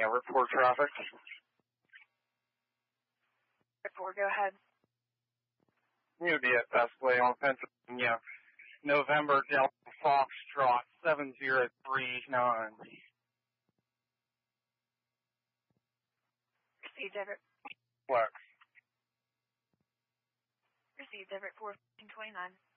Yeah, report traffic. Report, go ahead. You'll be at Bestway on Pennsylvania. November Delta Foxtrot 7039. Received Everett. Flex. Received Everett 1429.